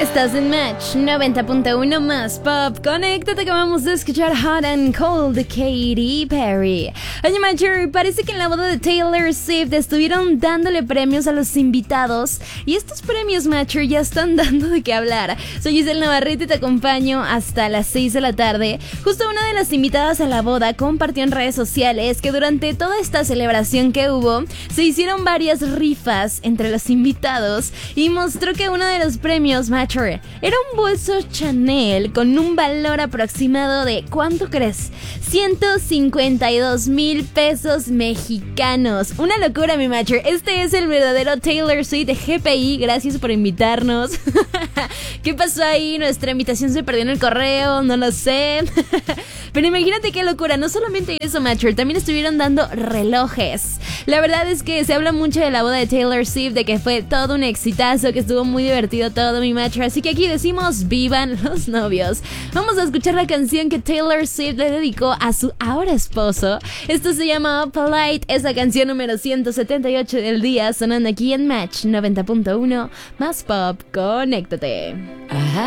Estás en Match 90.1 más Pop. Conéctate que vamos a escuchar Hot and Cold de Katy Perry. Oye, Matcher, parece que en la boda de Taylor Swift estuvieron dándole premios a los invitados. Y estos premios, Matcher, ya están dando de qué hablar. Soy Giselle Navarrete y te acompaño hasta las 6 de la tarde. Justo una de las invitadas a la boda compartió en redes sociales que durante toda esta celebración que hubo, se hicieron varias rifas entre los invitados y mostró que uno de los premios, Matcher, era un bolso Chanel con un valor aproximado de, ¿cuánto crees? 152,000 pesos mexicanos. Una locura, mi Matcher. Este es el verdadero Taylor Swift de GPI. Gracias por invitarnos. ¿Qué pasó ahí? Nuestra invitación se perdió en el correo, no lo sé. Pero imagínate qué locura. No solamente eso, Matcher, también estuvieron dando relojes. La verdad es que se habla mucho de la boda de Taylor Swift, de que fue todo un exitazo, que estuvo muy divertido todo, mi Matcher. Así que aquí decimos vivan los novios. Vamos a escuchar la canción que Taylor Swift le dedicó a su ahora esposo. Esto se llama Polite, esa canción número 178 del día, sonando aquí en Match 90.1 más Pop. Conéctate. Ajá.